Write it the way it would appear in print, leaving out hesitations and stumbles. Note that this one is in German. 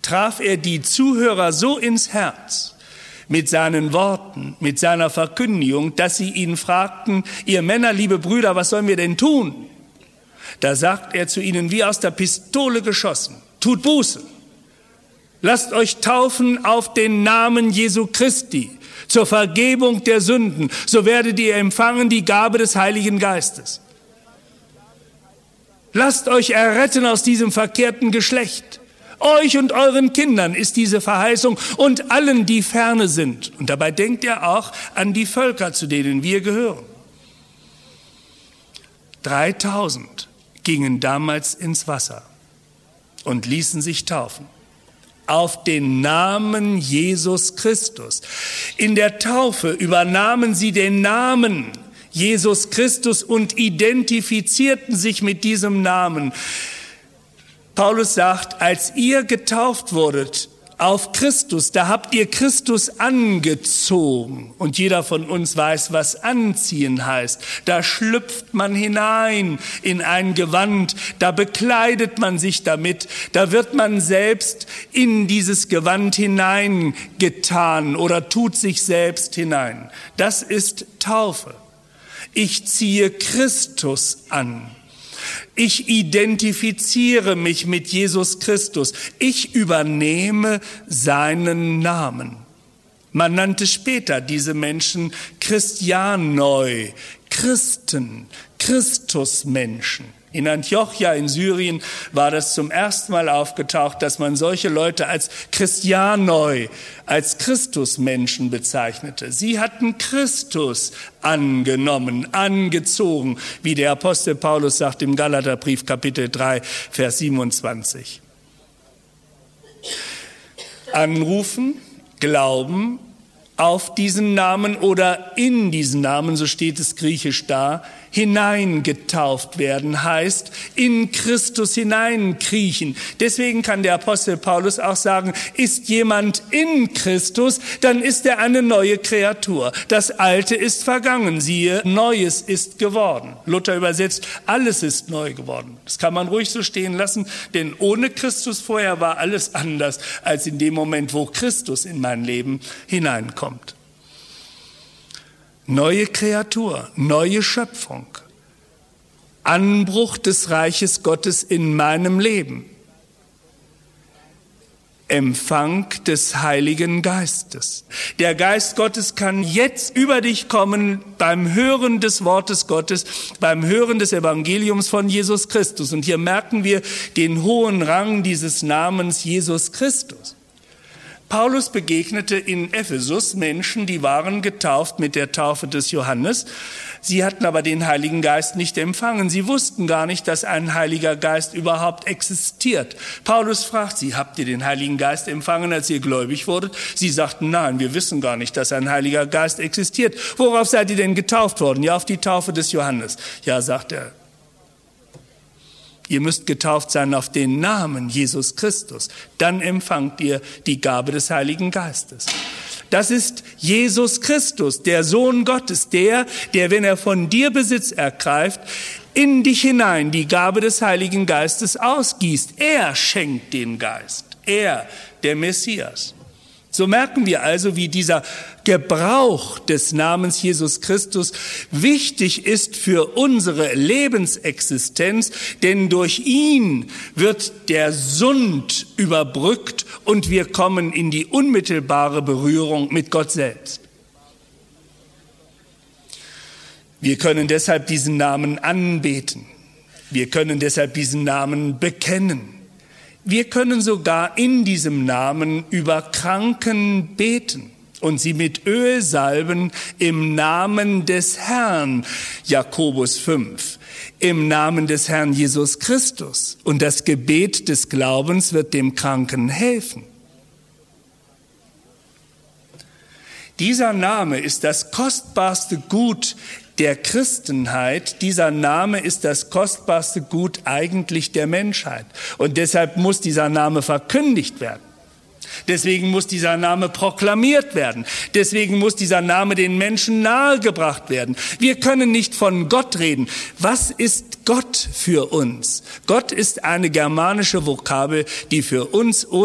traf er die Zuhörer so ins Herz mit seinen Worten, mit seiner Verkündigung, dass sie ihn fragten: Ihr Männer, liebe Brüder, was sollen wir denn tun? Da sagt er zu ihnen wie aus der Pistole geschossen: Tut Buße, lasst euch taufen auf den Namen Jesu Christi zur Vergebung der Sünden, so werdet ihr empfangen die Gabe des Heiligen Geistes. Lasst euch erretten aus diesem verkehrten Geschlecht. Euch und euren Kindern ist diese Verheißung und allen, die ferne sind. Und dabei denkt er auch an die Völker, zu denen wir gehören. 3000 gingen damals ins Wasser und ließen sich taufen. Auf den Namen Jesus Christus. In der Taufe übernahmen sie den Namen Jesus Christus und identifizierten sich mit diesem Namen. Paulus sagt, als ihr getauft wurdet auf Christus, da habt ihr Christus angezogen. Und jeder von uns weiß, was anziehen heißt. Da schlüpft man hinein in ein Gewand, da bekleidet man sich damit, da wird man selbst in dieses Gewand hineingetan oder tut sich selbst hinein. Das ist Taufe. Ich ziehe Christus an. Ich identifiziere mich mit Jesus Christus. Ich übernehme seinen Namen. Man nannte später diese Menschen Christianoi, Christen, Christusmenschen. In Antiochia in Syrien war das zum ersten Mal aufgetaucht, dass man solche Leute als Christianoi, als Christusmenschen bezeichnete. Sie hatten Christus angenommen, angezogen, wie der Apostel Paulus sagt im Galaterbrief Kapitel 3, Vers 27. Anrufen, glauben auf diesen Namen oder in diesen Namen, so steht es griechisch da, hineingetauft werden, heißt in Christus hineinkriechen. Deswegen kann der Apostel Paulus auch sagen, ist jemand in Christus, dann ist er eine neue Kreatur. Das Alte ist vergangen, siehe, Neues ist geworden. Luther übersetzt, alles ist neu geworden. Das kann man ruhig so stehen lassen, denn ohne Christus vorher war alles anders als in dem Moment, wo Christus in mein Leben hineinkommt. Neue Kreatur, neue Schöpfung, Anbruch des Reiches Gottes in meinem Leben, Empfang des Heiligen Geistes. Der Geist Gottes kann jetzt über dich kommen beim Hören des Wortes Gottes, beim Hören des Evangeliums von Jesus Christus. Und hier merken wir den hohen Rang dieses Namens Jesus Christus. Paulus begegnete in Ephesus Menschen, die waren getauft mit der Taufe des Johannes. Sie hatten aber den Heiligen Geist nicht empfangen. Sie wussten gar nicht, dass ein Heiliger Geist überhaupt existiert. Paulus fragt sie, habt ihr den Heiligen Geist empfangen, als ihr gläubig wurdet? Sie sagten, nein, wir wissen gar nicht, dass ein Heiliger Geist existiert. Worauf seid ihr denn getauft worden? Ja, auf die Taufe des Johannes. Ja, sagt er. Ihr müsst getauft sein auf den Namen Jesus Christus. Dann empfangt ihr die Gabe des Heiligen Geistes. Das ist Jesus Christus, der Sohn Gottes, der, wenn er von dir Besitz ergreift, in dich hinein die Gabe des Heiligen Geistes ausgießt. Er schenkt den Geist. Er, der Messias. So merken wir also, wie dieser Gebrauch des Namens Jesus Christus wichtig ist für unsere Lebensexistenz, denn durch ihn wird der Sund überbrückt und wir kommen in die unmittelbare Berührung mit Gott selbst. Wir können deshalb diesen Namen anbeten. Wir können deshalb diesen Namen bekennen. Wir können sogar in diesem Namen über Kranken beten und sie mit Öl salben im Namen des Herrn, Jakobus 5, im Namen des Herrn Jesus Christus. Und das Gebet des Glaubens wird dem Kranken helfen. Dieser Name ist das kostbarste Gut der Christenheit. Dieser Name ist das kostbarste Gut eigentlich der Menschheit. Und deshalb muss dieser Name verkündigt werden. Deswegen muss dieser Name proklamiert werden. Deswegen muss dieser Name den Menschen nahegebracht werden. Wir können nicht von Gott reden. Was ist Gott für uns? Gott ist eine germanische Vokabel, die für uns